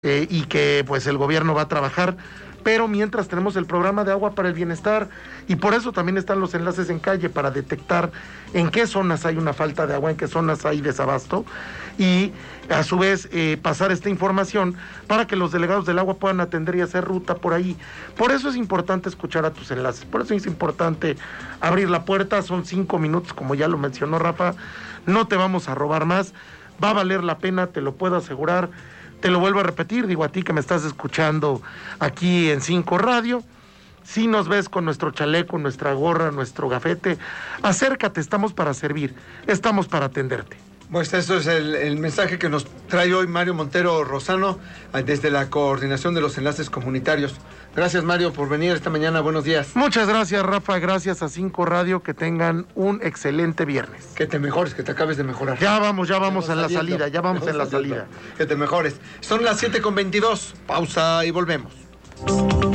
y que pues el gobierno va a trabajar, pero mientras tenemos el programa de Agua para el Bienestar, y por eso también están los enlaces en calle para detectar en qué zonas hay una falta de agua, en qué zonas hay desabasto, y a su vez pasar esta información para que los delegados del agua puedan atender y hacer ruta por ahí. Por eso es importante escuchar a tus enlaces, por eso es importante abrir la puerta. Son 5 minutos, como ya lo mencionó Rafa, no te vamos a robar más, va a valer la pena, te lo puedo asegurar. Te lo vuelvo a repetir, digo a ti que me estás escuchando aquí en 5 Radio, si nos ves con nuestro chaleco, nuestra gorra, nuestro gafete, acércate, estamos para servir, estamos para atenderte. Pues eso es el mensaje que nos trae hoy Mario Montero Rosano desde la Coordinación de los Enlaces Comunitarios. Gracias, Mario, por venir esta mañana. Buenos días. Muchas gracias, Rafa. Gracias a 5 Radio. Que tengan un excelente viernes. Que te mejores, que te acabes de mejorar. Ya vamos en la salida. Ya vamos en la salida. Que te mejores. Son las 7:22. Pausa y volvemos.